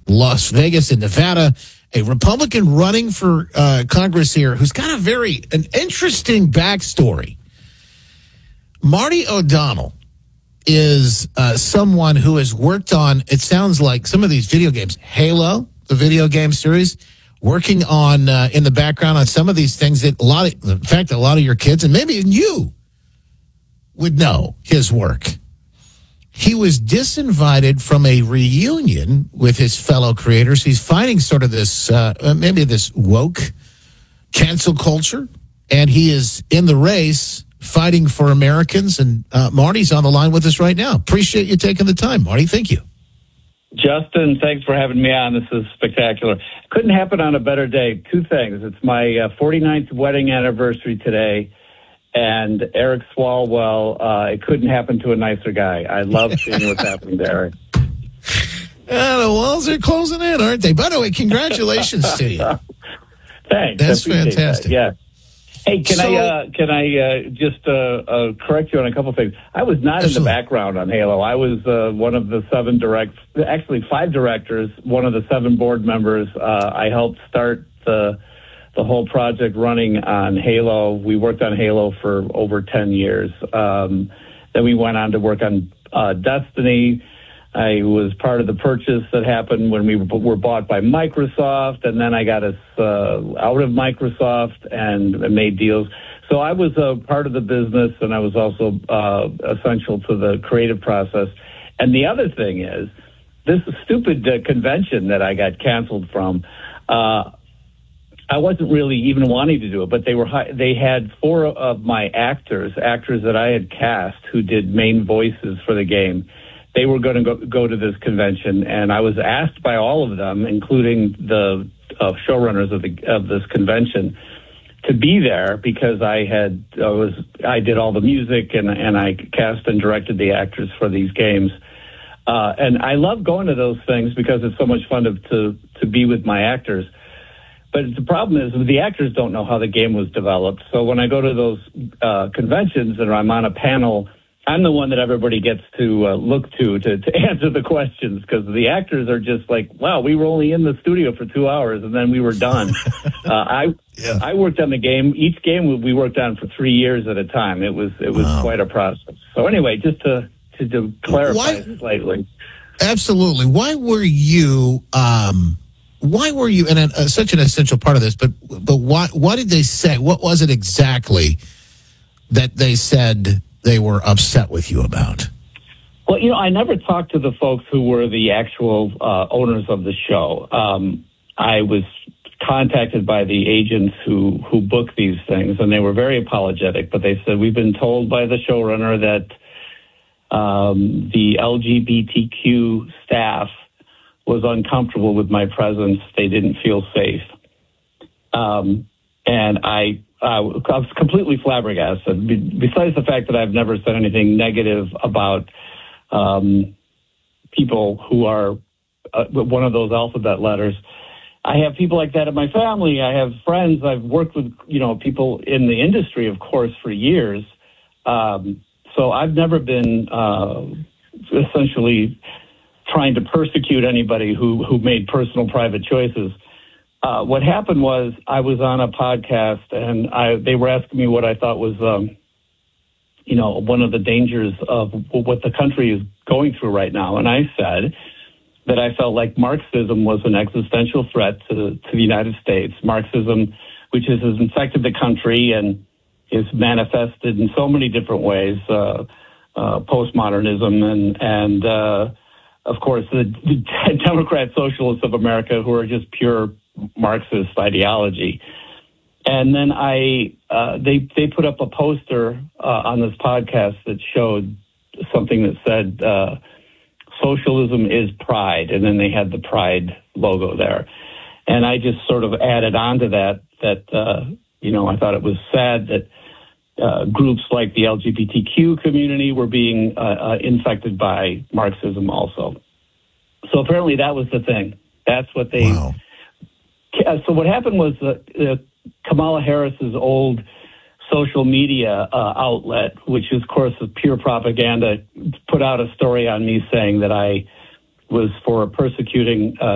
Las Vegas and Nevada. A Republican running for Congress here who's got an interesting backstory. Marty O'Donnell is someone who has worked on, it sounds like, some of these video games. Halo, the video game series, working on, in the background on some of these things that a lot of your kids, and maybe even you, would know his work. He was disinvited from a reunion with his fellow creators. He's fighting sort of this, maybe this woke cancel culture, and he is in the race fighting for Americans. And Marty's on the line with us right now. Appreciate you taking the time, Marty. Thank you. Justin, thanks for having me on. This is spectacular. Couldn't happen on a better day. Two things. It's my 49th wedding anniversary today. And Eric Swalwell, it couldn't happen to a nicer guy. I love seeing what's happening to Eric. The walls are closing in, aren't they? By the way, congratulations to you. Thanks. That's fantastic. That. Yeah. Hey, can I just correct you on a couple of things? I was not in the background on Halo. I was one of the 5 directors, one of the 7 board members. I helped start the whole project running on Halo. We worked on Halo for over 10 years. Then we went on to work on Destiny. I was part of the purchase that happened when we were bought by Microsoft, and then I got us out of Microsoft and made deals. So I was a part of the business, and I was also essential to the creative process. And the other thing is, this stupid convention that I got canceled from, I wasn't really even wanting to do it, but they had 4 of my actors that I had cast who did main voices for the game. They were going to go to this convention, and I was asked by all of them, including the showrunners of this convention, to be there because I did all the music and I cast and directed the actors for these games. And I love going to those things because it's so much fun to be with my actors. But the problem is the actors don't know how the game was developed. So when I go to those conventions and I'm on a panel, I'm the one that everybody gets to look to answer the questions, because the actors are just like, wow, we were only in the studio for 2 hours and then we were done. I worked on the game. Each game we worked on for 3 years at a time. It was quite a process. So anyway, just to clarify slightly. Absolutely. Why were you, and such an essential part of this, but what did they say? What was it exactly that they said they were upset with you about? Well, I never talked to the folks who were the actual owners of the show. I was contacted by the agents who book these things, and they were very apologetic, but they said, we've been told by the showrunner that the LGBTQ staff was uncomfortable with my presence. They didn't feel safe. And I was completely flabbergasted. Besides the fact that I've never said anything negative about people who are one of those alphabet letters, I have people like that in my family. I have friends. I've worked with, people in the industry, of course, for years. So I've never been essentially trying to persecute anybody who made personal private choices. What happened was I was on a podcast and they were asking me what I thought was, one of the dangers of what the country is going through right now. And I said that I felt like Marxism was an existential threat to the United States. Marxism, which has infected the country and is manifested in so many different ways, postmodernism and of course, the Democrat Socialists of America, who are just pure Marxist ideology. And then they put up a poster on this podcast that showed something that said, socialism is pride. And then they had the pride logo there. And I just sort of added on to that, I thought it was sad that groups like the LGBTQ community were being infected by Marxism also. So apparently that was the thing. That's what they... Wow. So what happened was Kamala Harris's old social media outlet, which is, of course, is pure propaganda, put out a story on me saying that I was for persecuting